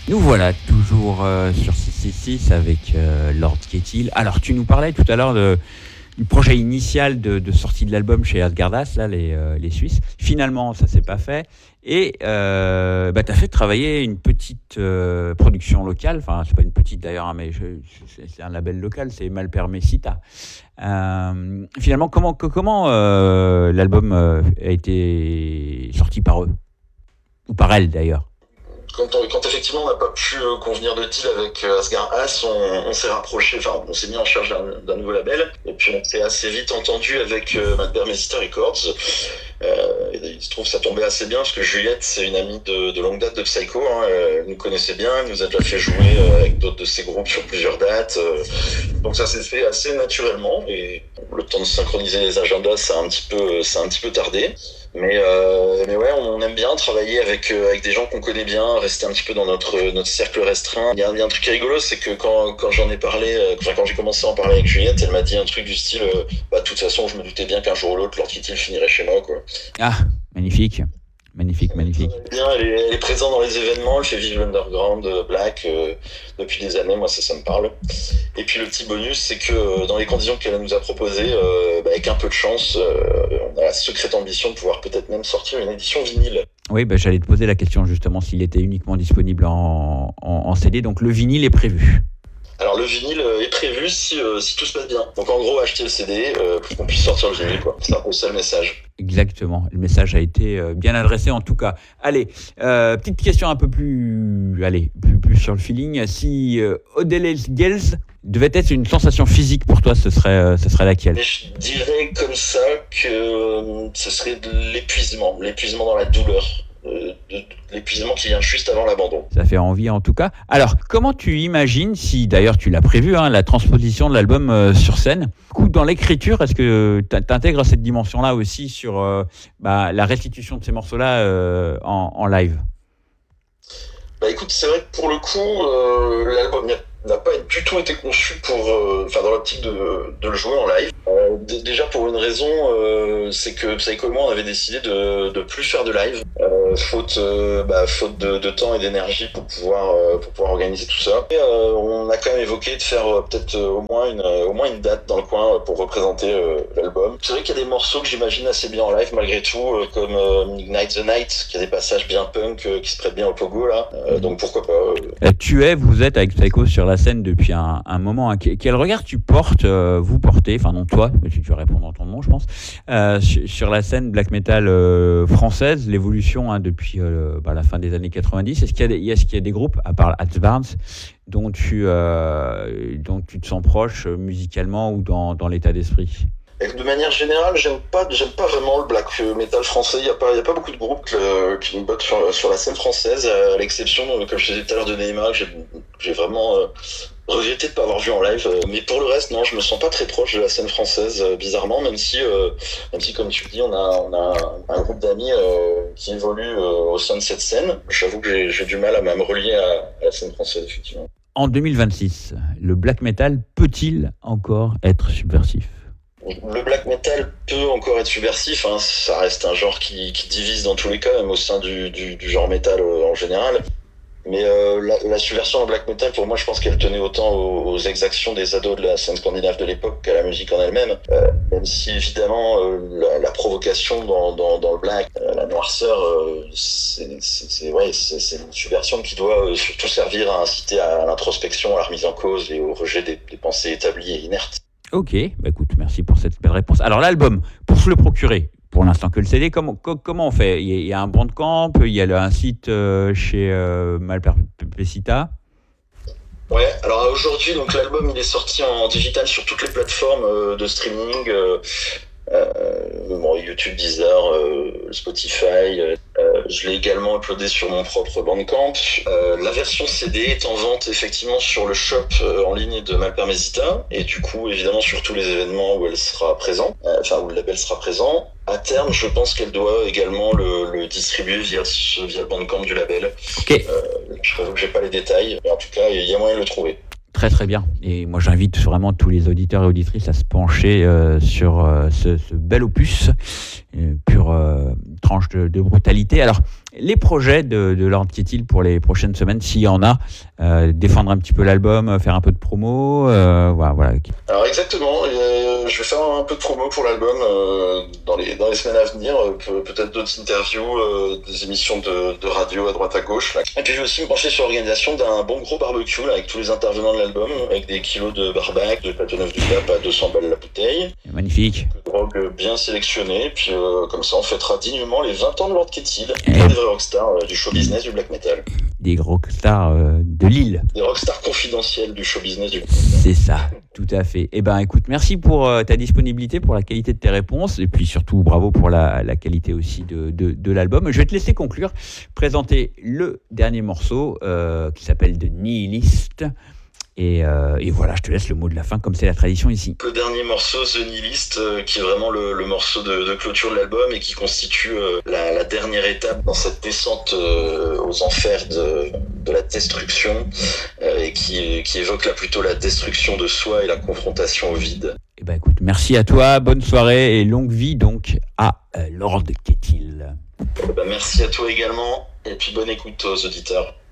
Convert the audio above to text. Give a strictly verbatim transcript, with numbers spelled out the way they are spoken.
Nous voilà toujours euh, sur six cent soixante-six avec euh, Lord Ketil. Alors tu nous parlais tout à l'heure de, du projet initial de, de sortie de l'album chez Asgardas, là, les, euh, les Suisses. Finalement, ça s'est pas fait. Et euh, bah, tu as fait travailler une petite euh, production locale. Enfin, c'est pas une petite d'ailleurs, hein, mais je, c'est, c'est un label local, c'est Malper Mesita. Euh, finalement, comment, comment euh, l'album euh, a été sorti par eux? Ou par elle d'ailleurs? Quand, on, quand effectivement on n'a pas pu euh, convenir de deal avec euh, Asgard As, on, on s'est rapproché, enfin on s'est mis en charge d'un, d'un nouveau label, et puis on s'est assez vite entendu avec euh, Malper Mesita Records. Euh, et il se trouve ça tombait assez bien parce que Juliette c'est une amie de, de longue date de Psycho, hein, elle nous connaissait bien, elle nous a déjà fait jouer euh, avec d'autres de ses groupes sur plusieurs dates, euh, donc ça s'est fait assez naturellement, et le temps de synchroniser les agendas ça a un petit peu, ça a un petit peu tardé. Mais, euh, mais ouais, on aime bien travailler avec, euh, avec des gens qu'on connaît bien, rester un petit peu dans notre, notre cercle restreint. Il y a, il y a un truc qui est rigolo, c'est que quand, quand j'en ai parlé, euh, enfin, quand j'ai commencé à en parler avec Juliette, elle m'a dit un truc du style, euh, bah, de toute façon, je me doutais bien qu'un jour ou l'autre, Lord Ketil finirait chez moi, quoi. Ah, magnifique. Magnifique, magnifique. Bien, elle est, elle est présente dans les événements, elle fait vivre l'underground euh, black euh, depuis des années, moi ça, ça me parle. Et puis le petit bonus, c'est que euh, dans les conditions qu'elle nous a proposées, euh, bah, avec un peu de chance, euh, on a la secrète ambition de pouvoir peut-être même sortir une édition vinyle. Oui, bah, j'allais te poser la question justement s'il était uniquement disponible en, en, en C D, donc le vinyle est prévu. Alors le vinyle est prévu si, euh, si tout se passe bien. Donc en gros, acheter le C D euh, pour qu'on puisse sortir le vinyle, quoi. C'est un peu ça le message. Exactement, le message a été euh, bien adressé en tout cas. Allez, euh, petite question un peu plus, allez, plus, plus sur le feeling. Si euh, Odelez Gels devait être une sensation physique pour toi, ce serait, euh, ce serait laquelle? Et je dirais comme ça que euh, ce serait de l'épuisement, l'épuisement dans la douleur. Euh, de, de l'épuisement qui vient juste avant l'abandon. Ça fait envie en tout cas. Alors, comment tu imagines, si d'ailleurs tu l'as prévu, hein, la transposition de l'album euh, sur scène? Du coup, dans l'écriture, est-ce que tu intègres cette dimension-là aussi sur euh, bah, la restitution de ces morceaux-là euh, en, en live? Bah écoute, c'est vrai que pour le coup, euh, l'album n'a pas du tout été conçu pour, enfin euh, dans l'optique de, de le jouer en live. Euh, d- déjà pour une raison, euh, c'est que Psycho et moi on avait décidé de de plus faire de live, euh, faute euh, bah, faute de, de temps et d'énergie pour pouvoir euh, pour pouvoir organiser tout ça. Et euh, on a quand même évoqué de faire euh, peut-être euh, au moins une euh, au moins une date dans le coin pour représenter euh, l'album. C'est vrai qu'il y a des morceaux que j'imagine assez bien en live malgré tout, euh, comme euh, Ignite the Night, qui a des passages bien punk euh, qui se prêtent bien au pogo là. Euh, donc pourquoi pas. Euh. Tu es, vous êtes avec Psycho sur la scène depuis un, un moment. Hein. Quel regard tu portes, euh, vous portez, enfin non toi, mais tu, tu vas répondre dans ton nom je pense, euh, sur, sur la scène black metal euh, française, l'évolution hein, depuis euh, bah, la fin des années quatre-vingt-dix. Est-ce qu'il y a des, est-ce qu'il y a des groupes, à part Advance, dont tu, euh, dont tu te sens proche euh, musicalement ou dans, dans l'état d'esprit? Et de manière générale, j'aime pas, j'aime pas vraiment le black metal français. Il y a pas, il y a pas beaucoup de groupes que, qui me bottent sur, sur la scène française, à l'exception, comme je te disais tout à l'heure, de Neymar, que j'ai, j'ai vraiment euh, regretté de pas avoir vu en live. Mais pour le reste, non, je me sens pas très proche de la scène française, euh, bizarrement, même si, euh, même si, comme tu le dis, on a, on a un, un groupe d'amis euh, qui évolue euh, au sein de cette scène. J'avoue que j'ai, j'ai du mal à me relier à, à la scène française, effectivement. En deux mille vingt-six, le black metal peut-il encore être subversif? Le black metal peut encore être subversif, hein. Ça reste un genre qui, qui divise dans tous les cas, même au sein du, du, du genre metal euh, en général. Mais euh, la, la subversion en black metal, pour moi, je pense qu'elle tenait autant aux, aux exactions des ados de la scène scandinave de l'époque qu'à la musique en elle-même. Euh, même si évidemment euh, la, la provocation dans, dans, dans le black, euh, la noirceur, euh, c'est, c'est, c'est, ouais, c'est, c'est une subversion qui doit euh, surtout servir à inciter à l'introspection, à la remise en cause et au rejet des, des pensées établies et inertes. Ok, bah écoute, merci pour cette belle réponse. Alors l'album, pour se le procurer, pour l'instant que le C D, comment, comment on fait? Il y a un bandcamp, il y a un site euh, chez euh, Malper Mesita. Ouais, alors aujourd'hui, donc l'album il est sorti en digital sur toutes les plateformes euh, de streaming, euh, euh, bon, YouTube, Deezer, euh, Spotify. Euh, je l'ai également uploadé sur mon propre Bandcamp. Euh, la version C D est en vente effectivement sur le shop euh, en ligne de Malper Mesita et du coup évidemment sur tous les événements où elle sera présente, euh, enfin où le label sera présent. À terme, je pense qu'elle doit également le, le distribuer via, via le Bandcamp du label. Ok. Euh, je t'avoue que j'ai pas les détails, mais en tout cas, il y a moyen de le trouver. Très très très bien. Et moi j'invite vraiment tous les auditeurs et auditrices à se pencher euh, sur euh, ce, ce bel opus, une pure euh, tranche de, de brutalité. Alors les projets de, de Lord Ketil pour les prochaines semaines, s'il y en a, euh, défendre un petit peu l'album, faire un peu de promo, euh, voilà, voilà. Alors exactement, euh, je vais faire un peu de promo pour l'album euh, dans les dans les semaines à venir, euh, pe- peut-être d'autres interviews, euh, des émissions de, de radio à droite à gauche. Là. Et puis je vais aussi me pencher sur l'organisation d'un bon gros barbecue là, avec tous les intervenants de l'album, avec des kilos de barbac, de Châteauneuf du Pape à deux cents balles la bouteille. Magnifique. De drogue bien sélectionnée, puis euh, comme ça on fêtera dignement les vingt ans de Lord Ketil, Et... des vrais rockstars euh, du show business du black metal. Des rockstars euh, de Lille. Des rockstars confidentiels du show business du black metal. C'est ça, tout à fait. Eh ben, écoute, merci pour euh, ta disponibilité, pour la qualité de tes réponses, et puis surtout bravo pour la, la qualité aussi de, de, de l'album. Je vais te laisser conclure, présenter le dernier morceau euh, qui s'appelle The Nihilist. Et, euh, et voilà, je te laisse le mot de la fin, comme c'est la tradition ici. Le dernier morceau, The Nihilist, euh, qui est vraiment le, le morceau de, de clôture de l'album et qui constitue euh, la, la dernière étape dans cette descente euh, aux enfers de, de la destruction euh, et qui, qui évoque là plutôt la destruction de soi et la confrontation au vide. Eh ben, écoute, merci à toi, bonne soirée et longue vie donc à euh, Lord Ketil. Eh ben, merci à toi également et puis bonne écoute aux auditeurs.